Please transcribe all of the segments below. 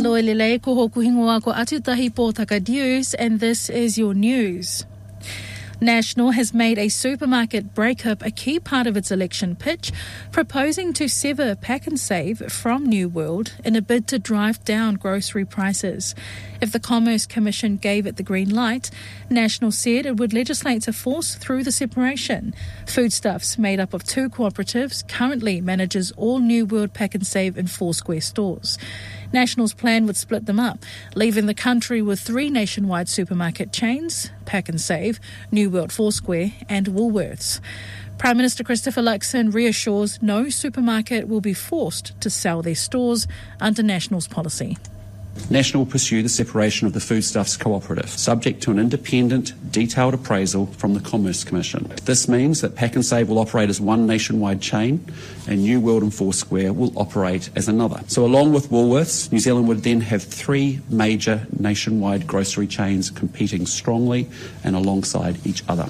Aloha lelei, ko hoku hingoa ko Atutahi Pōtaka News, and this is your news. National has made a supermarket breakup a key part of its election pitch, proposing to sever Pak'nSave from New World in a bid to drive down grocery prices. If the Commerce Commission gave it the green light, National said it would legislate to force through the separation. Foodstuffs, made up of two cooperatives, currently manages all New World Pak'nSave in Foursquare stores. National's plan would split them up, leaving the country with three nationwide supermarket chains: Pak'nSave, New World Foursquare and Woolworths. Prime Minister Christopher Luxon reassures no supermarket will be forced to sell their stores under National's policy. National will pursue the separation of the Foodstuffs Cooperative, subject to an independent, detailed appraisal from the Commerce Commission. This means that Pak'nSave will operate as one nationwide chain and New World and Foursquare will operate as another. So along with Woolworths, New Zealand would then have three major nationwide grocery chains competing strongly and alongside each other.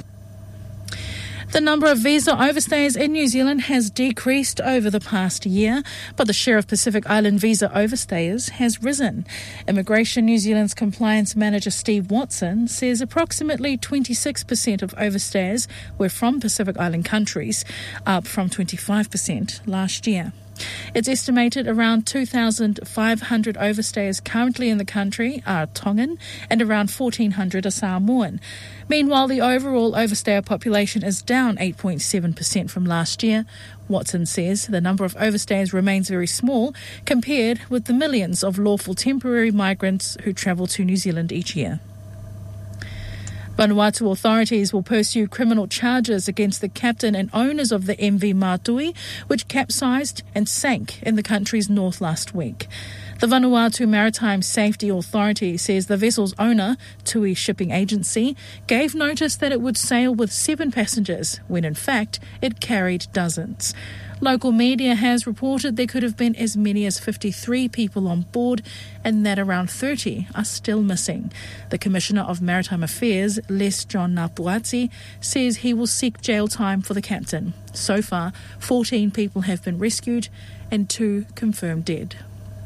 The number of visa overstays in New Zealand has decreased over the past year, but the share of Pacific Island visa overstayers has risen. Immigration New Zealand's compliance manager Steve Watson says approximately 26% of overstayers were from Pacific Island countries, up from 25% last year. It's estimated around 2,500 overstayers currently in the country are Tongan and around 1,400 are Samoan. Meanwhile, the overall overstayer population is down 8.7% from last year. Watson says the number of overstayers remains very small compared with the millions of lawful temporary migrants who travel to New Zealand each year. Vanuatu authorities will pursue criminal charges against the captain and owners of the MV Mātui, which capsized and sank in the country's north last week. The Vanuatu Maritime Safety Authority says the vessel's owner, Tui Shipping Agency, gave notice that it would sail with 7 passengers, when in fact it carried dozens. Local media has reported there could have been as many as 53 people on board and that around 30 are still missing. The Commissioner of Maritime Affairs, Les John Napuati, says he will seek jail time for the captain. So far, 14 people have been rescued and 2 confirmed dead.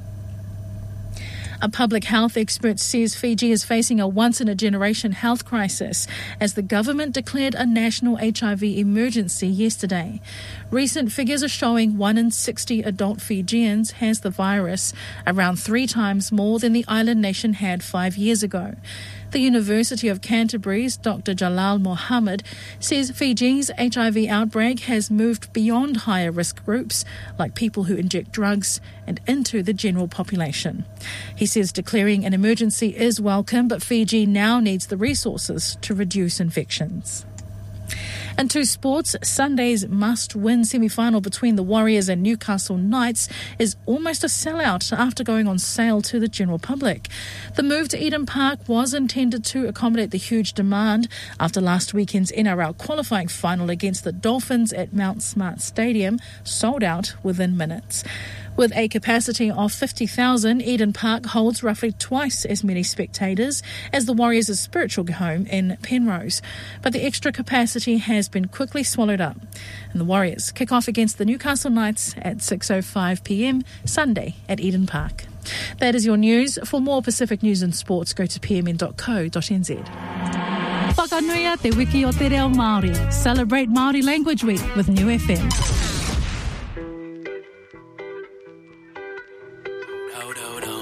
A public health expert says Fiji is facing a once-in-a-generation health crisis as the government declared a national HIV emergency yesterday. Recent figures are showing 1 in 60 adult Fijians has the virus, around 3 times more than the island nation had 5 years ago. The University of Canterbury's Dr. Jalal Mohammed says Fiji's HIV outbreak has moved beyond higher risk groups, like people who inject drugs, and into the general population. He says declaring an emergency is welcome, but Fiji now needs the resources to reduce infections. And to sports, Sunday's must-win semi-final between the Warriors and Newcastle Knights is almost a sellout after going on sale to the general public. The move to Eden Park was intended to accommodate the huge demand after last weekend's NRL qualifying final against the Dolphins at Mount Smart Stadium sold out within minutes. With a capacity of 50,000, Eden Park holds roughly twice as many spectators as the Warriors' spiritual home in Penrose. But the extra capacity has been quickly swallowed up. And the Warriors kick off against the Newcastle Knights at 6:05 p.m. Sunday at Eden Park. That is your news. For more Pacific news and sports, go to pmn.co.nz. Whakanuia te wiki o te reo Māori. Celebrate Māori Language Week with New FM.